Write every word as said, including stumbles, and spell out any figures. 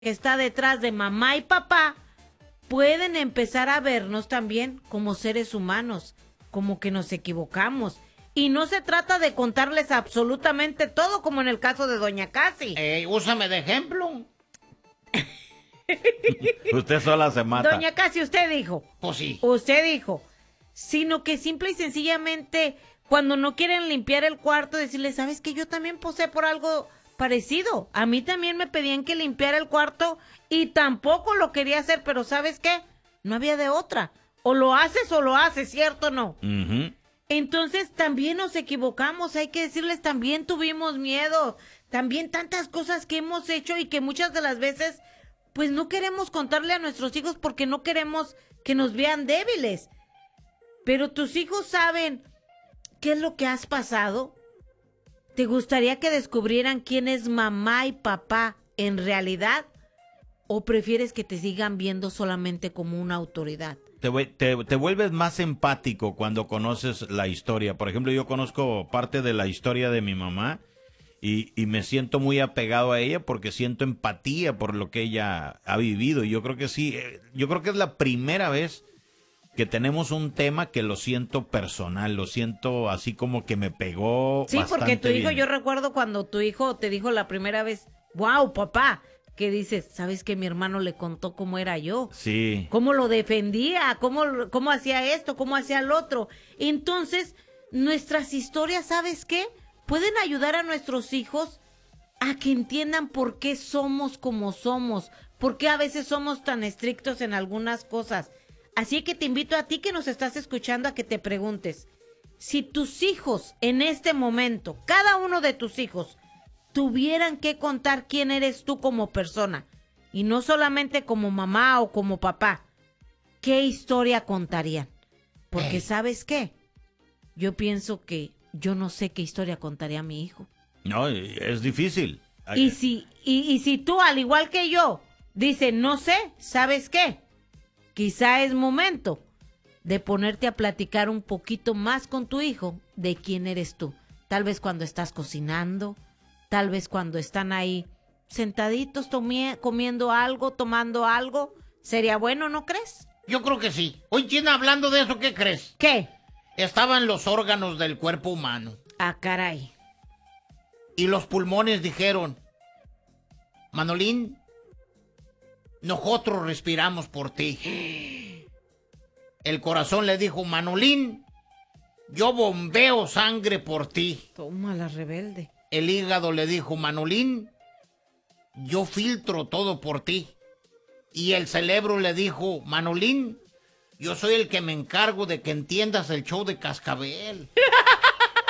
que está detrás de mamá y papá, pueden empezar a vernos también como seres humanos, como que nos equivocamos. Y no se trata de contarles absolutamente todo, como en el caso de Doña Casi. Eh, úsame de ejemplo. Usted sola se mata. Doña Casi, usted dijo. Pues sí. Usted dijo. Sino que simple y sencillamente, cuando no quieren limpiar el cuarto, decirles, ¿sabes qué? Yo también posé por algo parecido. A mí también me pedían que limpiara el cuarto y tampoco lo quería hacer, pero ¿sabes qué? No había de otra. O lo haces o lo haces, ¿cierto o no? Uh-huh. Entonces también nos equivocamos, hay que decirles, también tuvimos miedo, también tantas cosas que hemos hecho y que muchas de las veces pues no queremos contarle a nuestros hijos porque no queremos que nos vean débiles. Pero tus hijos saben qué es lo que has pasado. ¿Te gustaría que descubrieran quién es mamá y papá en realidad? ¿O prefieres que te sigan viendo solamente como una autoridad? Te, te, te vuelves más empático cuando conoces la historia. Por ejemplo, yo conozco parte de la historia de mi mamá y, y me siento muy apegado a ella porque siento empatía por lo que ella ha vivido. Y yo creo que sí, yo creo que es la primera vez que tenemos un tema que lo siento personal, lo siento así como que me pegó sí, bastante porque tu hijo, bien. yo recuerdo cuando tu hijo te dijo la primera vez, wow, papá, que dices, ¿sabes que mi hermano le contó cómo era yo? Sí. Cómo lo defendía, cómo, cómo hacía esto, cómo hacía el otro. Entonces, nuestras historias, ¿sabes qué? Pueden ayudar a nuestros hijos a que entiendan por qué somos como somos, por qué a veces somos tan estrictos en algunas cosas. Así que te invito a ti que nos estás escuchando a que te preguntes, si tus hijos en este momento, cada uno de tus hijos, tuvieran que contar quién eres tú como persona, y no solamente como mamá o como papá, ¿qué historia contarían? Porque Ey. ¿sabes qué? Yo pienso que yo no sé qué historia contaría mi hijo. No, es difícil. Y si, y, y si tú, al igual que yo, dices, no sé, ¿sabes qué? Quizá es momento de ponerte a platicar un poquito más con tu hijo de quién eres tú. Tal vez cuando estás cocinando, tal vez cuando están ahí sentaditos tomie- comiendo algo, tomando algo. ¿Sería bueno, no crees? Yo creo que sí. Oye, ¿quién hablando de eso, qué crees? ¿Qué? Estaban los órganos del cuerpo humano. Ah, caray. Y los pulmones dijeron, Manolín, nosotros respiramos por ti. El corazón le dijo, Manolín, yo bombeo sangre por ti. Toma la rebelde. El hígado le dijo, Manolín, yo filtro todo por ti. Y el cerebro le dijo, Manolín, yo soy el que me encargo de que entiendas el show de Cascabel.